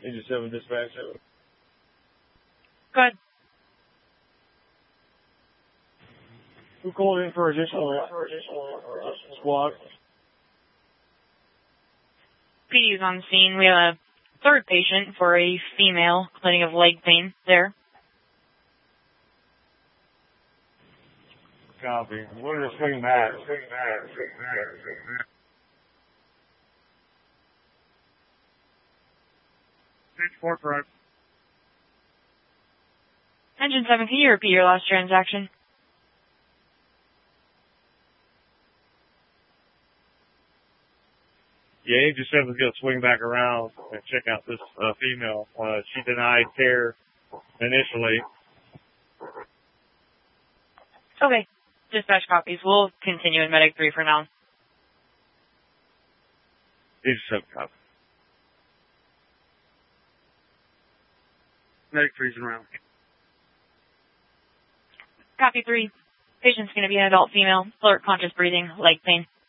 Agent 7 dispatch. Go ahead. Who called in for additional squad? PD is on the scene. We have a third patient for a female complaining of leg pain there. Copy. What are the swing back? Stage 4 correct. Engine 7, can you repeat your last transaction? Yeah, Agent 7's going to swing back around and check out this female. She denied care initially. Okay. Dispatch copies. We'll continue in Medic 3 for now. Agent 7 copy. Medic 3's around. Copy 3. Patient's going to be an adult female, alert, conscious breathing, leg pain.